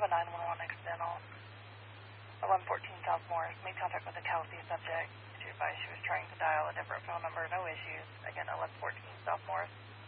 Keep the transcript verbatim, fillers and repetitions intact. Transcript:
have a nine one one accidental. eleven fourteen South Morris. Made contact with a Kelsey subject. She advised she was trying to dial a different phone number. No issues. Again, eleven fourteen South Morris.